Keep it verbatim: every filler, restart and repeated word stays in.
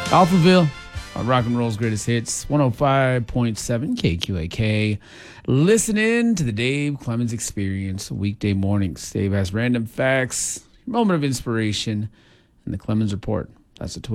Alphaville, uh, rock and roll's greatest hits, one oh five point seven K Q A K. Listening to the Dave Clemens Experience, weekday mornings. Dave has random facts, moment of inspiration, and the Clemens Report. That's a twist.